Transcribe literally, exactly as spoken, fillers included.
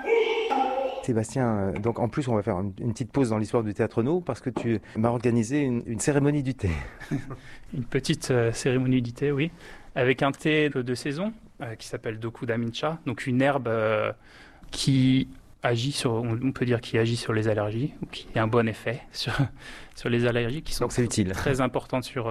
Sébastien, donc en plus on va faire une, une petite pause dans l'histoire du Théâtre No parce que tu m'as organisé une, une cérémonie du thé. Une petite euh, cérémonie du thé, oui, avec un thé de, de saison euh, qui s'appelle Dokuda Mincha, donc une herbe euh, qui agit sur, on peut dire qui agit sur les allergies, ou qui a un bon effet sur, sur les allergies qui sont Donc c'est utile. très importantes sur